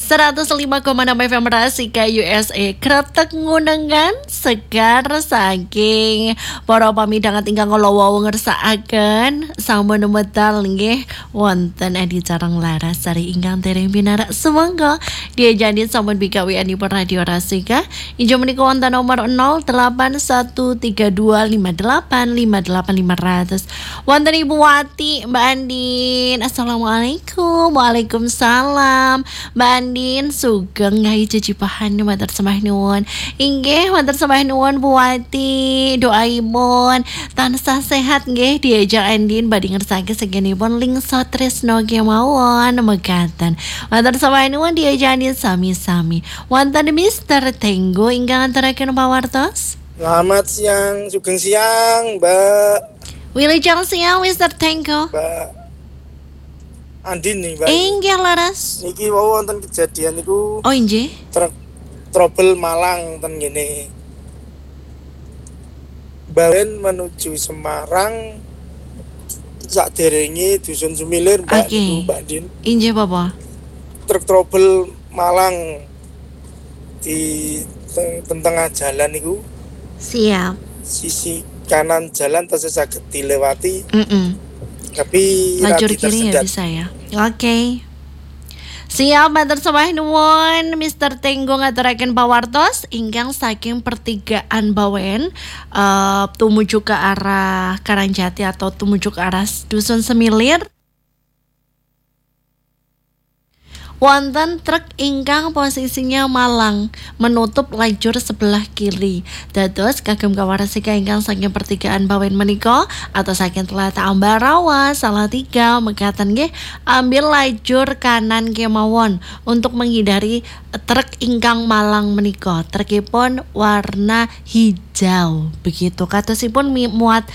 105,6 FM Rasika USA kretek ngunengan segar saking para pamidangan ingkang kula wau ngersakaken sampun medal nggih wonten adi carang laras sari ingkang dereng pinarak sumangga diajani sampun bikawianipun Radio Rasika injo menika wonten nomor 081325858500 wonten Ibu Wati Mbak Andin. Assalamualaikum. Waalaikumsalam Mbak Andin sugeng ngai cicipahan matur sembah nuwun. Inggih matur sembah nuwun Bu Wati. Doaipun tansah sehat nggih diajak Andin badhe ngersake segenipun lingso tresno kemawon mekaten. Matur sembah nuwun diajak Andin sami-sami. Wonten Mister Tenggo ingkang nganturaken pawartos. Selamat siang, sugeng siang Mbak. Wilujeng siang Mister Tenggo. Mbak Andin nih Mbak. Inggih laras. Niki wau wonten kejadian niku. Oh inggih. Trouble Malang ten ngene. Bawen menuju Semarang saderenge dusun Sumilir Mbak niku Mbak Andin. Inggih Bapak. Truk trouble Malang di tengah jalan niku. Siap. Sisi kanan jalan tasih saged dilewati. Tapi lajur kiri ya bisa ya. Oke. Siap matur sembah nuwun Mr. Tenggo ngaturaken pawartos ingkang saking pertigaan Bawen tumuju ke arah Karangjati atau tumuju ke arah dusun Semilir. Wonten truk ingkang posisinya malang menutup lajur sebelah kiri. Dados kagem kawarasika ingkang saking pertigaan Bawen menika atau saking Tlatah Ambarawa Salatiga mekaten nggih ambil lajur kanan kemawon untuk menghindari truk ingkang malang menika. Trukipun warna hijau. Begitu katosipun muat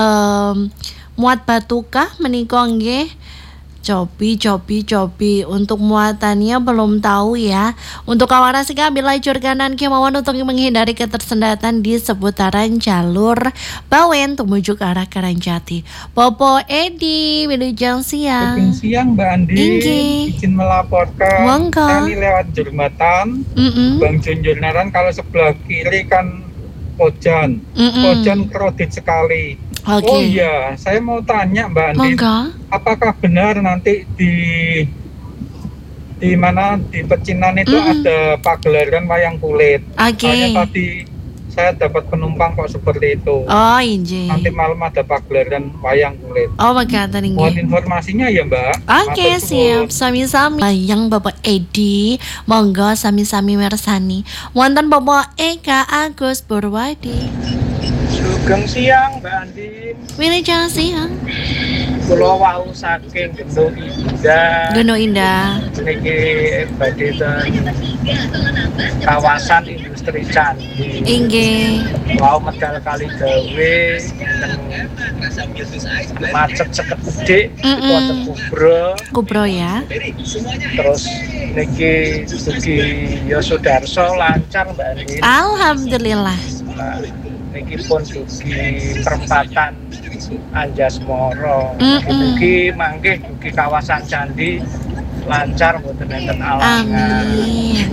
batukah menika nggih. Cobi untuk muatannya belum tahu ya. Untuk kawarasika ambil lajur kanan kemawon untuk menghindari ketersendatan di seputaran jalur Bawen tumuju ke arah Karangjati. Popo Edi, wilujeng siang. Wilujeng siang Mbak Andi. Izin melaporkan. Monggo. Kami lewat jembatan Bang Junjurnaran, kalau sebelah kiri kan Pojan. Pojan kredit sekali. Okay. Oh iya, saya mau tanya Mbak Andi, apakah benar nanti di mana di Pecinan itu ada pagelaran wayang kulit? Soalnya tadi saya dapat penumpang kok seperti itu. Oh injih. Nanti malam ada pagelaran wayang kulit. Oh mekaten inggih. Mohon informasinya ya Mbak. Oke, siap. Sami-sami. Yang Bapak Edi, monggo sami-sami mersani. Wonten Bapak Eka Agus Purwadi. Sugeng siang Mbak Andin. Wilujeng siang. Kula wau saking Gunung Indah. Niki badhe kawasan industri Candi. Inggih. Wau medal kali gawe macet seket gede wonten Kubro ya. Terus niki Sugi Yosudarso lancar Mbak Andin. Alhamdulillah. Niki pun dugi perempatan Anjasmara. Dugi mangke dugi kawasan Candi lancar mboten enten alangan. Amin.